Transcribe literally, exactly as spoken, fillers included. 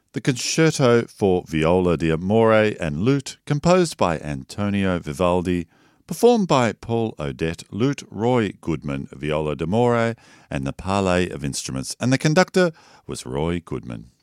The Concerto for Viola d'Amore and Lute, composed by Antonio Vivaldi, performed by Paul Odette, lute, Roy Goodman, viola d'amore, and the Parley of Instruments, and the conductor was Roy Goodman.